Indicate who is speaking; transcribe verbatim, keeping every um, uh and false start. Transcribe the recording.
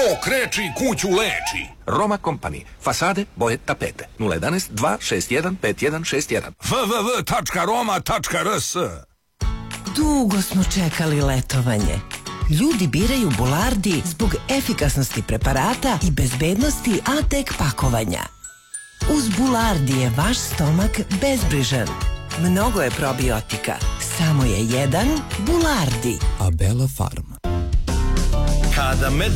Speaker 1: kreči kuću leči.
Speaker 2: Roma Company. Fasade, boje, tapete. nula jedanaest dva šest jedan pet jedan šest jedan.
Speaker 1: w w w tačka roma tačka r s.
Speaker 3: Dugo smo čekali letovanje. Ljudi biraju Bulardi zbog efikasnosti preparata i bezbednosti A-Tek pakovanja. Uz Bulardi je vaš stomak bezbrižan. Mnogo je probiotika. Samo je jedan Bulardi.
Speaker 4: Abela Farm.
Speaker 5: Kada med